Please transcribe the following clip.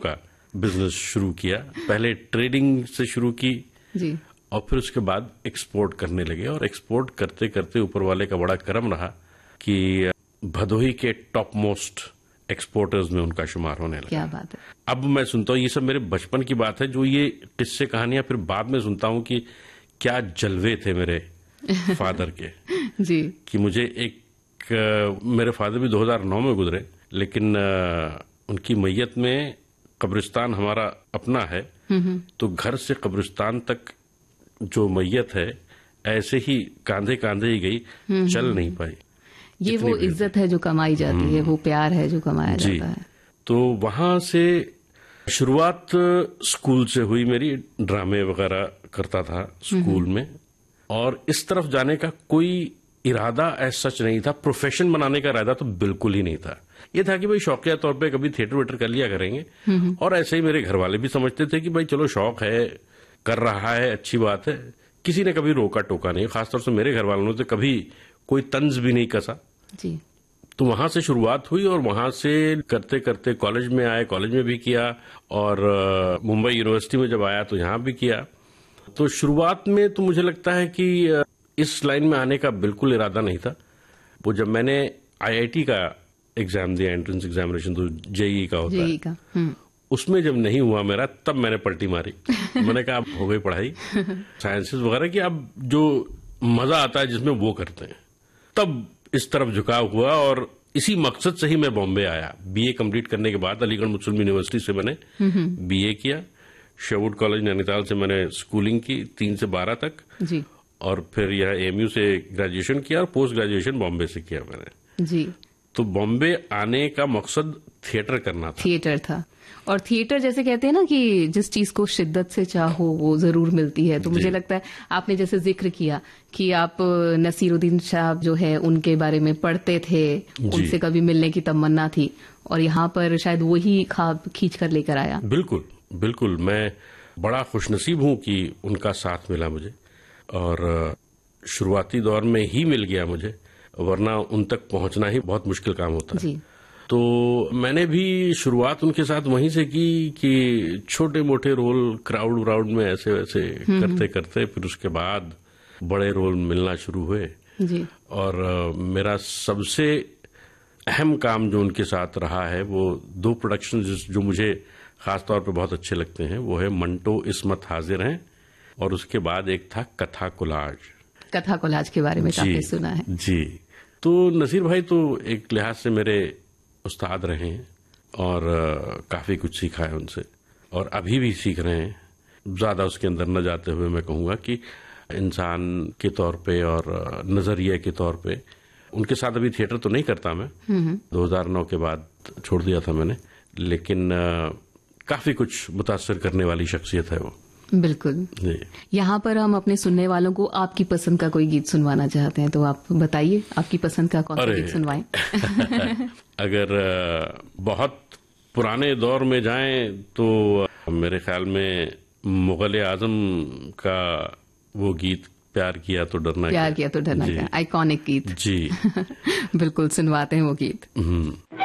का बिजनेस शुरू किया। पहले ट्रेडिंग से शुरू की जी। और फिर उसके बाद एक्सपोर्ट करने लगे, और एक्सपोर्ट करते करते ऊपर वाले का बड़ा करम रहा कि भदोही के टॉप मोस्ट एक्सपोर्टर्स में उनका शुमार होने लगा। क्या बात है। अब मैं सुनता हूँ, ये सब मेरे बचपन की बात है, जो ये किस्से कहानियां फिर बाद में सुनता हूँ कि क्या जलवे थे मेरे फादर के जी। कि मुझे मेरे फादर भी 2009 में गुजरे, लेकिन उनकी मैयत में कब्रिस्तान हमारा अपना है, तो घर से कब्रिस्तान तक जो मैयत है ऐसे ही कांधे कांधे ही गई, चल नहीं पाई। ये वो इज्जत है जो कमाई जाती है, वो प्यार है जो कमाया जाता है। तो वहां से शुरुआत स्कूल से हुई मेरी, ड्रामे वगैरह करता था स्कूल में, और इस तरफ जाने का कोई इरादा ऐसा सच नहीं था। प्रोफेशन बनाने का इरादा तो बिल्कुल ही नहीं था। ये था कि भाई शौकिया तौर पे कभी थिएटर वेटर कर लिया करेंगे, और ऐसे ही मेरे घर वाले भी समझते थे कि भाई चलो शौक है, कर रहा है, अच्छी बात है। किसी ने कभी रोका टोका नहीं, खासतौर से मेरे घर वालों ने तो कभी कोई तंज भी नहीं कसा जी। तो वहां से शुरुआत हुई, और वहां से करते करते कॉलेज में आए, कॉलेज में भी किया, और मुंबई यूनिवर्सिटी में जब आया तो यहां भी किया। तो शुरुआत में तो मुझे लगता है कि इस लाइन में आने का बिल्कुल इरादा नहीं था। वो जब मैंने आईआईटी का एग्जाम दिया, एंट्रेंस एग्जामिनेशन, तो जेईई का होता है, उसमें जब नहीं हुआ मेरा, तब मैंने पलटी मारी। मैंने कहा अब हो गई पढ़ाई साइंसेस वगैरह की, अब जो मजा आता है जिसमें वो करते हैं। तब इस तरफ झुकाव हुआ, और इसी मकसद से ही मैं बॉम्बे आया। बीए कंप्लीट करने के बाद अलीगढ़ मुस्लिम यूनिवर्सिटी से मैंने बीए किया। शेरवुड कॉलेज नैनीताल से मैंने स्कूलिंग की 3 से 12 तक जी। और फिर यहाँ एएमयू से ग्रेजुएशन किया, और पोस्ट ग्रेजुएशन बॉम्बे से किया मैंने जी। तो बॉम्बे आने का मकसद थिएटर करना था। थिएटर था, और थिएटर जैसे कहते हैं ना कि जिस चीज को शिद्दत से चाहो वो जरूर मिलती है। तो मुझे लगता है आपने जैसे जिक्र किया कि आप नसीरुद्दीन शाह जो है उनके बारे में पढ़ते थे, उनसे कभी मिलने की तमन्ना थी, और यहाँ पर शायद वही ख्वाब खींच कर लेकर आया। बिल्कुल बिल्कुल, मैं बड़ा खुशनसीब हूं कि उनका साथ मिला मुझे, और शुरुआती दौर में ही मिल गया मुझे, वरना उन तक पहुंचना ही बहुत मुश्किल काम होता है। तो मैंने भी शुरुआत उनके साथ वहीं से की कि छोटे मोटे रोल क्राउड व्राउड में ऐसे वैसे करते करते फिर उसके बाद बड़े रोल मिलना शुरू हुए जी। और मेरा सबसे अहम काम जो उनके साथ रहा है वो 2 प्रोडक्शन जो मुझे खास तौर पे बहुत अच्छे लगते हैं, वो है मंटो इस्मत हाजिर हैं और उसके बाद एक था कथा कोलाज। कथा कोलाज के बारे में काफी सुना है जी। तो नसीर भाई तो एक लिहाज से मेरे उस्ताद रहे हैं और काफी कुछ सीखा है उनसे और अभी भी सीख रहे हैं। ज्यादा उसके अंदर न जाते हुए मैं कहूंगा कि इंसान के तौर पे और नजरिए के तौर पे उनके साथ अभी थिएटर तो नहीं करता मैं, 2009 के बाद छोड़ दिया था मैंने, लेकिन काफी कुछ मुतासर करने वाली शख्सियत है वो। बिल्कुल। यहाँ पर हम अपने सुनने वालों को आपकी पसंद का कोई गीत सुनवाना चाहते हैं तो आप बताइए, आपकी पसंद का कौन सा गीत सुनवाएं? अगर बहुत पुराने दौर में जाएं तो मेरे ख्याल में मुगल आजम का वो गीत प्यार किया तो डरना क्या, आइकॉनिक गीत। जी बिल्कुल सुनवाते हैं वो गीत।